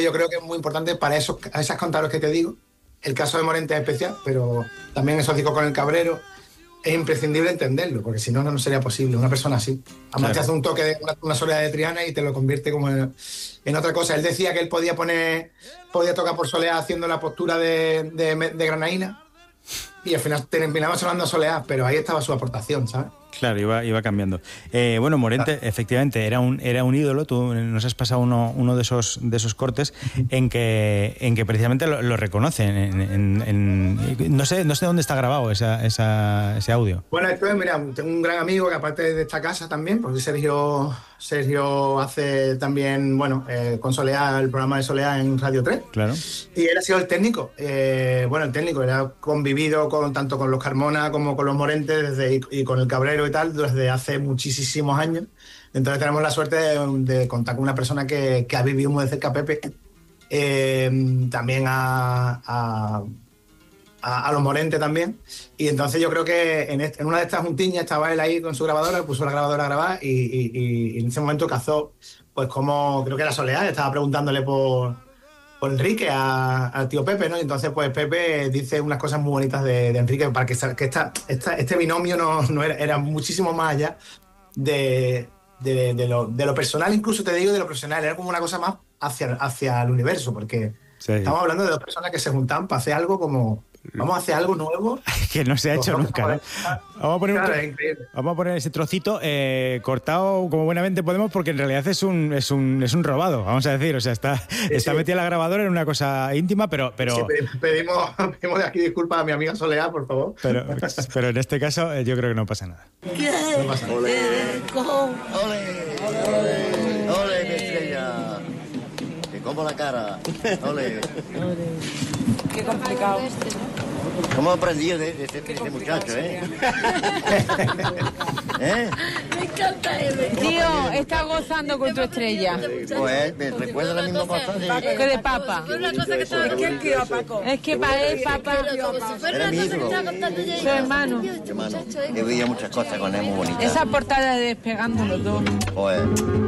que yo creo que es muy importante para esas cantaros que te digo. El caso de Morente es especial, pero también esos discos con el Cabrero es imprescindible entenderlo, porque si no, no sería posible una persona así. Además, te hace un toque de una soledad de Triana y te lo convierte como en otra cosa. Él decía que él podía tocar por Soleá haciendo la postura de Granaína, y al final terminaba sonando Soleá, pero ahí estaba su aportación, ¿sabes? Claro, iba cambiando. Bueno, Morente, efectivamente, era un ídolo. Tú nos has pasado uno de esos cortes en que precisamente lo reconocen. No sé dónde está grabado ese audio. Bueno, esto es, mira, tengo un gran amigo que aparte de esta casa también, porque Sergio hace también, con Soleá, el programa de Soleá en Radio 3. Claro. Y él ha sido el técnico. El técnico, él ha convivido tanto con los Carmona como con los Morentes y con el Cabrero y tal, desde hace muchísimos años. Entonces tenemos la suerte de contar con una persona que ha vivido muy de cerca a Pepe. También a los Morentes también. Y entonces yo creo que en una de estas juntiñas estaba él ahí con su grabadora, puso la grabadora a grabar y en ese momento cazó, pues como creo que era Soleá, estaba preguntándole por Enrique al tío Pepe, ¿no? Y entonces pues Pepe dice unas cosas muy bonitas de Enrique, para que este binomio no era muchísimo más allá de lo personal, incluso te digo de lo profesional, era como una cosa más hacia el universo, porque estamos hablando de dos personas que se juntaban para hacer algo como vamos a hacer algo nuevo que no se ha hecho nunca, ¿no? Vamos a poner ese trocito cortado como buenamente podemos, porque en realidad es un robado, vamos a decir. O sea, está metida la grabadora en una cosa íntima, pero... Sí, pedimos de aquí disculpas a mi amiga Soleá, por favor. Pero en este caso yo creo que no pasa nada. No pasa nada. ¡Ole, mi estrella! Te como la cara. ¡Ole! Qué complicado. ¿Cómo aprendí de este muchacho, eh? Me encanta él. Tío, está gozando con tu estrella. Pues, ¿me recuerda la misma cosa que de Papa? Es que él crió a Paco. Es que para él, Papa, era mi ídolo. Su hermano. Yo veía muchas cosas con él muy bonitas. Esa portada de Despegando los dos. Joder.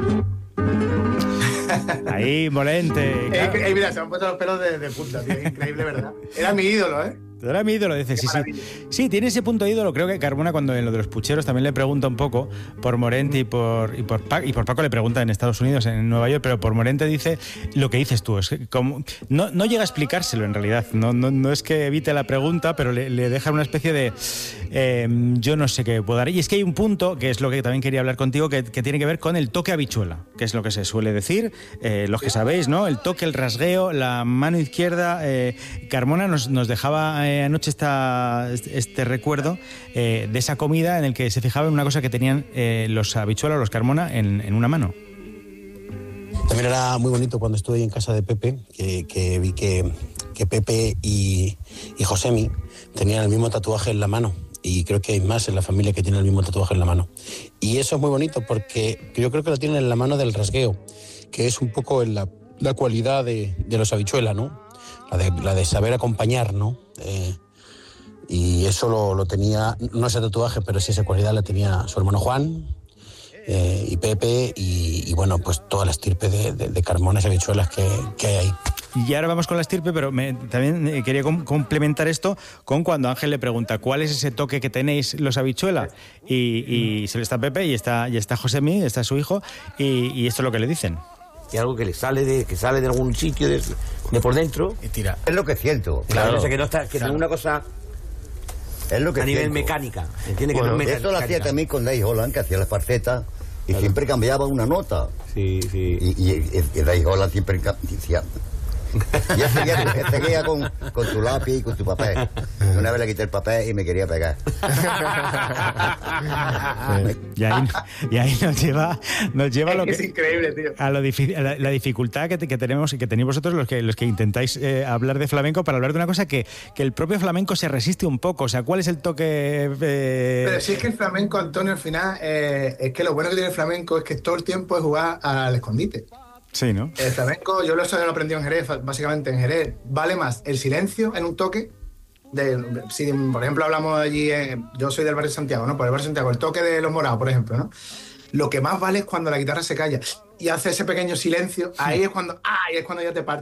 Ahí, Morente. Claro. Mira, se me han puesto los pelos de punta, tío. Es increíble, ¿verdad? Era mi ídolo, ¿eh? Era mi ídolo, dice, sí. Sí, tiene ese punto de ídolo. Creo que Carmona, cuando en lo de los pucheros, también le pregunta un poco por Morente y por Paco le pregunta en Estados Unidos, en Nueva York, pero por Morente dice lo que dices tú. Es que no llega a explicárselo en realidad. No es que evite la pregunta, pero le deja una especie de yo no sé qué puedo dar. Y es que hay un punto, que es lo que también quería hablar contigo, que tiene que ver con el toque habichuela, que es lo que se suele decir, los que sabéis, ¿no? El toque, el rasgueo, la mano izquierda. Carmona nos dejaba anoche este recuerdo de esa comida en el que se fijaba en una cosa que tenían los habichuelas, los Carmona, en una mano. También era muy bonito cuando estuve ahí en casa de Pepe, que vi que Pepe y Josemi tenían el mismo tatuaje en la mano. Y creo que hay más en la familia que tienen el mismo tatuaje en la mano. Y eso es muy bonito porque yo creo que lo tienen en la mano del rasgueo, que es un poco la cualidad de los habichuelas, ¿no? La de saber acompañar, ¿no? Y eso lo tenía, no ese tatuaje, pero sí esa cualidad la tenía su hermano Juan y Pepe y bueno, pues toda la estirpe de Carmonas y habichuelas que hay ahí. Y ahora vamos con la estirpe, pero también quería complementar esto con cuando Ángel le pregunta ¿cuál es ese toque que tenéis los habichuelas? Y se le está Pepe y está Josemi, está su hijo, y esto es lo que le dicen. Y algo que le sale de algún sitio de por dentro y tira. Es lo que siento. Claro, o sea, que no es una cosa es lo que a nivel siento. Mecánica. ¿Entiendes? Bueno, que no es esto lo hacía también con Dave Holland, que hacía las farcetas y siempre cambiaba una nota. Sí. Y Dave Holland siempre decía... Yo seguía con tu lápiz y con tu papel. Una vez le quité el papel y me quería pegar. Y ahí nos lleva lo que es increíble, tío. A la dificultad que tenemos y que tenéis vosotros los que intentáis hablar de flamenco, para hablar de una cosa que el propio flamenco se resiste un poco. O sea, ¿cuál es el toque? Pero si es que el flamenco, Antonio, al final es que lo bueno que tiene el flamenco es que todo el tiempo es jugar al escondite. Sí, ¿no? El flamenco, yo lo aprendí en Jerez, básicamente en Jerez. Vale más el silencio en un toque. Si, por ejemplo, hablamos allí, yo soy del barrio de Santiago, ¿no? Por el barrio de Santiago, el toque de Los Morados, por ejemplo, ¿no? Lo que más vale es cuando la guitarra se calla y hace ese pequeño silencio. Ahí es cuando ya te